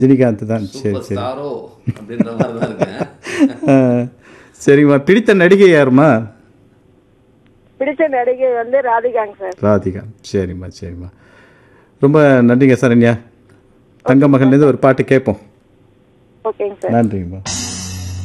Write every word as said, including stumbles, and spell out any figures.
ரஜினிகாந்த் தான். சரி சூப்பர் சரி. ஸ்டாரோ அப்படின்ற மாதிரி தான் இருக்கேன். ஆ, சரிம்மா. பிடித்த நடிகை யாரும்மா? பிடிச்ச நடிகை வந்து ராதிகாங்க சார். ராதிகா. சரிம்மா சரிம்மா. ரொம்ப நன்றிங்க சரண்யா. தங்க மகன்லேருந்து ஒரு பாட்டு கேட்போம். ஓகேங்க சார். நன்றிங்கம்மா.